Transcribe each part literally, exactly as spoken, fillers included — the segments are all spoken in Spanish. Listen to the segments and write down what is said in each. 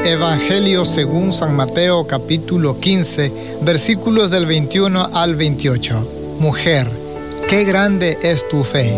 Evangelio según San Mateo, capítulo quince, versículos del veintiuno al veintiocho. Mujer, qué grande es tu fe.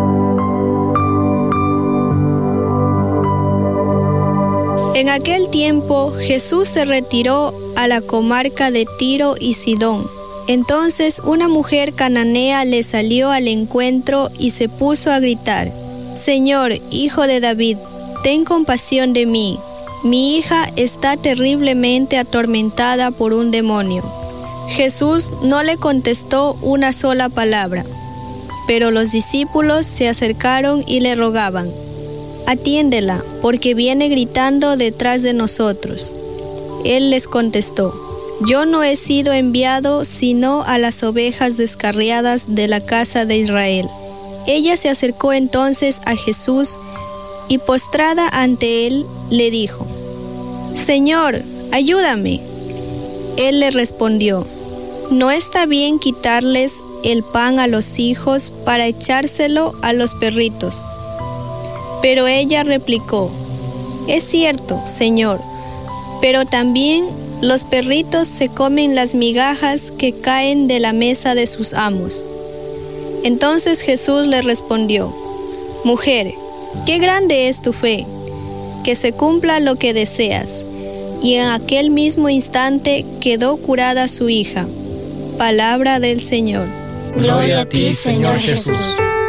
En aquel tiempo Jesús se retiró a la comarca de Tiro y Sidón. Entonces una mujer cananea le salió al encuentro y se puso a gritar: Señor, hijo de David, ten compasión de mí. Mi hija está terriblemente atormentada por un demonio. Jesús no le contestó una sola palabra, pero los discípulos se acercaron y le rogaban: Atiéndela, porque viene gritando detrás de nosotros. Él les contestó: Yo no he sido enviado sino a las ovejas descarriadas de la casa de Israel. Ella se acercó entonces a Jesús y postrada ante él le dijo: Señor, ayúdame. Él le respondió: No está bien quitarles el pan a los hijos para echárselo a los perritos. Pero ella replicó: Es cierto, Señor, pero también los perritos se comen las migajas que caen de la mesa de sus amos. Entonces Jesús le respondió: Mujer, qué grande es tu fe, que se cumpla lo que deseas. Y en aquel mismo instante quedó curada su hija. Palabra del Señor. Gloria a ti, Señor Jesús.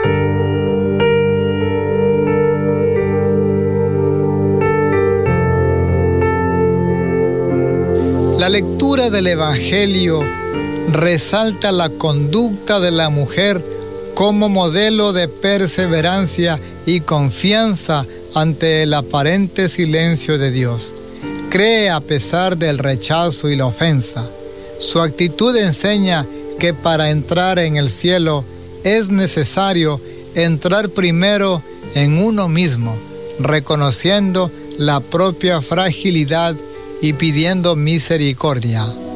La lectura del Evangelio resalta la conducta de la mujer como modelo de perseverancia y confianza ante el aparente silencio de Dios. Cree a pesar del rechazo y la ofensa. Su actitud enseña que para entrar en el cielo es necesario entrar primero en uno mismo, reconociendo la propia fragilidad y pidiendo misericordia.